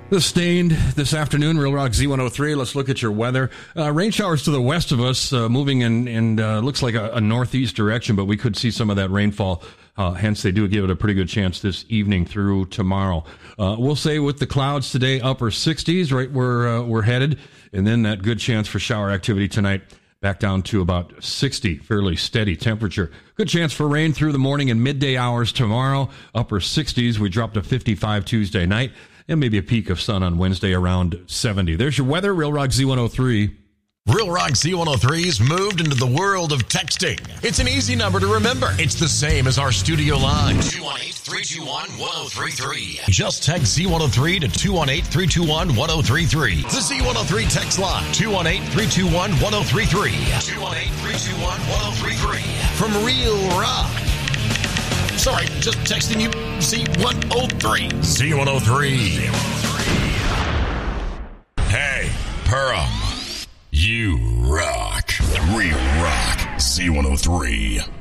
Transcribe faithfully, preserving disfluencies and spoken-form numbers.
Sustained this afternoon, Real Rock Z one oh three. Let's look at your weather. Uh, rain showers to the west of us, uh, moving in, in uh, looks like a, a northeast direction, but we could see some of that rainfall. Uh, hence, they do give it a pretty good chance this evening through tomorrow. Uh, we'll say with the clouds today, upper sixties, right where uh, we're headed, and then that good chance for shower activity tonight. Back down to about sixty, fairly steady temperature. Good chance for rain through the morning and midday hours tomorrow. Upper sixties. We drop to fifty-five Tuesday night. And maybe a peak of sun on Wednesday around seventy. There's your weather, Real Rock Z one oh three. Real Rock Z one oh three's moved into the world of texting. It's an easy number to remember. It's the same as our studio line. two one eight, three two one, one oh three three. Just text Z one oh three to two one eight, three two one, one oh three three. The Z one oh three text line. two one eight, three two one, one oh three three. two one eight, three two one, one oh three three. From Real Rock. Sorry, just texting you Z one oh three. Z one oh three. Hey, Perham. You rock. Real Rock Z one oh three.